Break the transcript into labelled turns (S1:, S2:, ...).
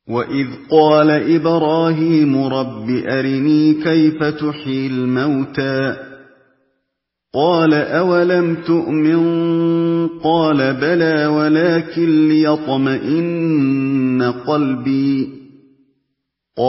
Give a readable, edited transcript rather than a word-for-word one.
S1: وَإِذْ قَالَ إِبْرَاهِيمُ رَبِّ أَرِنِي كَيْفَ تُحْيِي الْمَوْتَىٰ قَالَ أَوَلَمْ تُؤْمِن قَالَ بَلَىٰ وَلَٰكِن لِّيَطْمَئِنَّ قَلْبِي